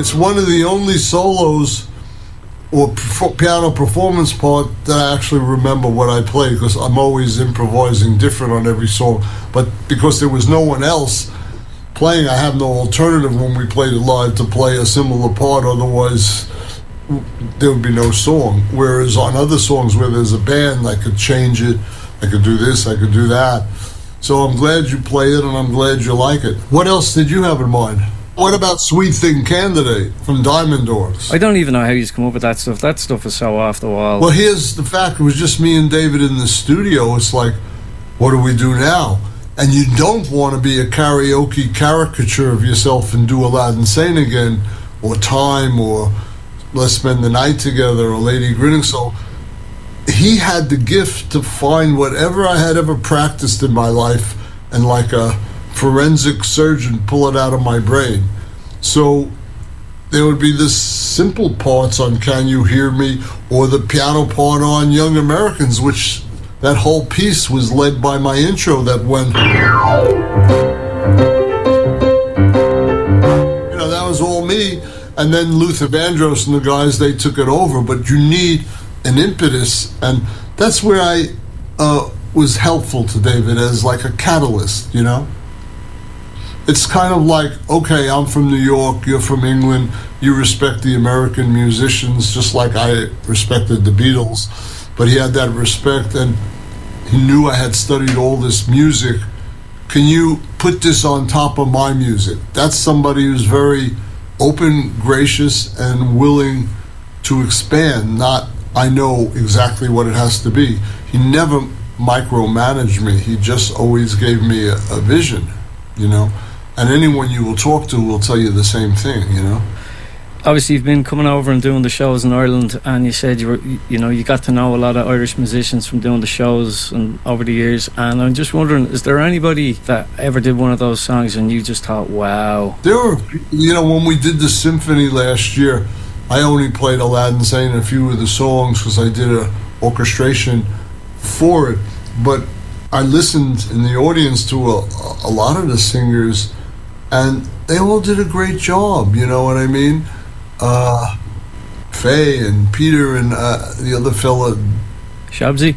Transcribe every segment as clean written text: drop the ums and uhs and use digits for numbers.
It's one of the only solos or piano performance part that I actually remember what I played, because I'm always improvising different on every song. But because there was no one else playing, I have no alternative when we played it live to play a similar part, otherwise there would be no song. Whereas on other songs where there's a band, I could change it, I could do this, I could do that. So I'm glad you play it, and I'm glad you like it. What else did you have in mind? What about Sweet Thing Candidate from Diamond Doors? I don't even know how you come up with that stuff. That stuff is so off the wall. Well, here's the fact. It was just me and David in the studio. It's like, what do we do now? And you don't want to be a karaoke caricature of yourself and do Aladdin Sane again, or Time, or Let's Spend the Night Together, or Lady Grinning. So he had the gift to find whatever I had ever practiced in my life and, like a forensic surgeon, pull it out of my brain. So there would be this simple parts on Can You Hear Me, or the piano part on Young Americans, which that whole piece was led by my intro that went, that was all me. And then Luther Vandross and the guys, they took it over. But you need an impetus, and that's where I was helpful to David as like a catalyst, It's kind of like, okay, I'm from New York, you're from England, you respect the American musicians just like I respected the Beatles, but he had that respect, and he knew I had studied all this music. Can you put this on top of my music? That's somebody who's very open, gracious, and willing to expand, not I know exactly what it has to be. He never micromanaged me. He just always gave me a vision, And anyone you will talk to will tell you the same thing, Obviously, you've been coming over and doing the shows in Ireland, and you said you got to know a lot of Irish musicians from doing the shows and over the years. And I'm just wondering, is there anybody that ever did one of those songs and you just thought, wow? There were, when we did the symphony last year, I only played Aladdin Sane a few of the songs because I did an orchestration for it. But I listened in the audience to a lot of the singers, and they all did a great job, you know what I mean? Faye and Peter and the other fella, Shabzy.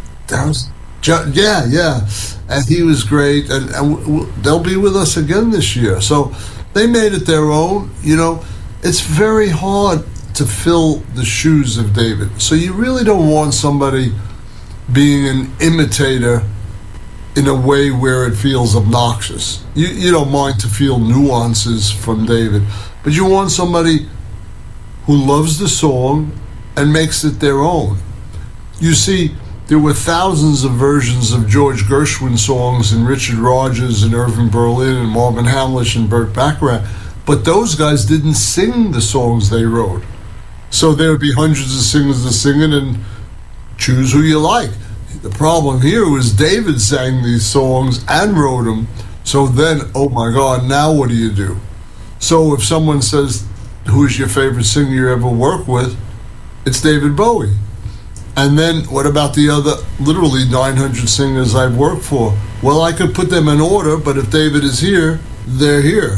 Yeah, and he was great, and they'll be with us again this year. So they made it their own. It's very hard to fill the shoes of David. So you really don't want somebody being an imitator in a way where it feels obnoxious. You don't mind to feel nuances from David, but you want somebody who loves the song and makes it their own. You see, there were thousands of versions of George Gershwin songs and Richard Rodgers and Irving Berlin and Marvin Hamlisch and Burt Bacharach, but those guys didn't sing the songs they wrote. So there would be hundreds of singers to sing it, and choose who you like. The problem here was David sang these songs and wrote them, so then, oh my God, now what do you do? So if someone says, who's your favorite singer you ever worked with? It's David Bowie. And then what about the other literally 900 singers I've worked for? Well, I could put them in order, but if David is here, they're here,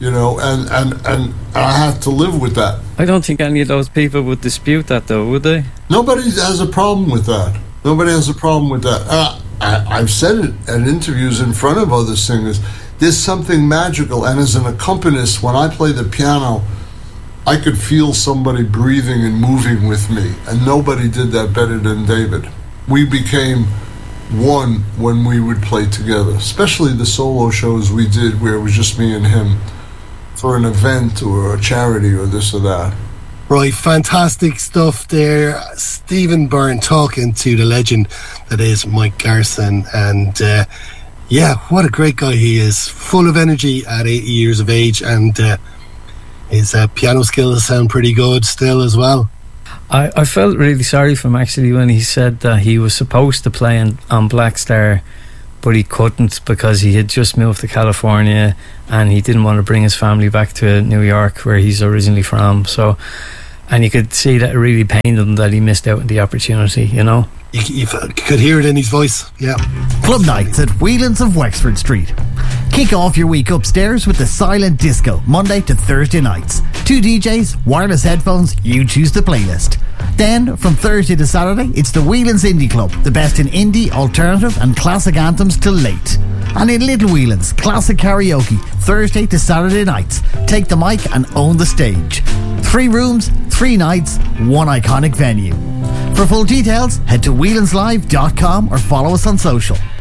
and I have to live with that. I don't think any of those people would dispute that, though, would they? Nobody has a problem with that. Nobody has a problem with that. I've said it in interviews in front of other singers. There's something magical, and as an accompanist, when I play the piano, I could feel somebody breathing and moving with me, and nobody did that better than David. We became one when we would play together, especially the solo shows we did where it was just me and him for an event or a charity or this or that. Right, fantastic stuff there. Stephen Byrne talking to the legend that is Mike Garson, and what a great guy he is, full of energy at 80 years of age, and his piano skills sound pretty good still as well. I felt really sorry for him actually when he said that he was supposed to play on Black Star, but he couldn't because he had just moved to California and he didn't want to bring his family back to New York where he's originally from. So, and you could see that it really pained him that he missed out on the opportunity, You could hear it in his voice, yeah. Club nights at Whelan's of Wexford Street. Kick off your week upstairs with the Silent Disco, Monday to Thursday nights. 2 DJs, wireless headphones, you choose the playlist. Then, from Thursday to Saturday, it's the Whelan's Indie Club, the best in indie, alternative and classic anthems till late. And in Little Whelan's, classic karaoke, Thursday to Saturday nights. Take the mic and own the stage. 3 rooms, 3 nights, 1 iconic venue. For full details, head to whelanslive.com or follow us on social.